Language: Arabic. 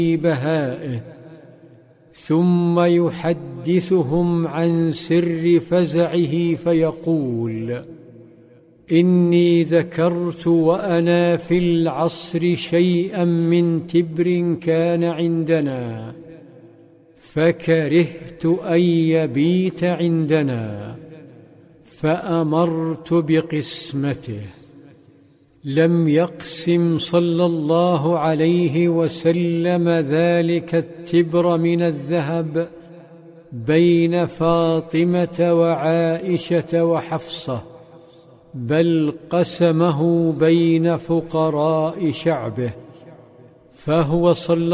بهائه، ثم يحدثهم عن سر فزعه فيقول: إني ذكرت وأنا في العصر شيئا من تبر كان عندنا، فكرهت أن يبيت عندنا، فأمرت بقسمته. لم يقسم صلى الله عليه وسلم ذلك التبر من الذهب بين فاطمة وعائشة وحفصة، بل قسمه بين فقراء شعبه، فهو صلى